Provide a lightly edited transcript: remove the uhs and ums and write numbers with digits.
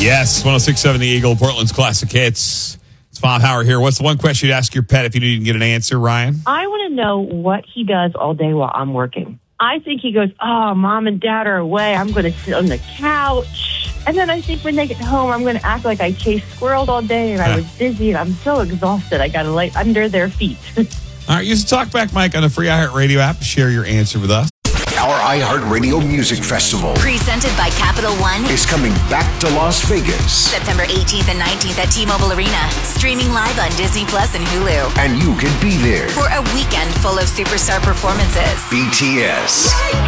Yes, 106.7 The Eagle, Portland's classic hits. It's Bob Howard here. What's the one question you'd ask your pet if you didn't get an answer, Ryan? I want to know what he does all day while I'm working. I think he goes, oh, mom and dad are away. I'm going to sit on the couch. And then I think when they get home, I'm going to act like I chased squirrels all day and I was busy and I'm so exhausted. I got to lay under their feet. All right, use the TalkBack mic on the free iHeartRadio app to share your answer with us. Our iHeartRadio Music Festival presented by Capital One is coming back to Las Vegas. September 18th and 19th at T-Mobile Arena. Streaming live on Disney Plus and Hulu. And you can be there for a weekend full of superstar performances. BTS,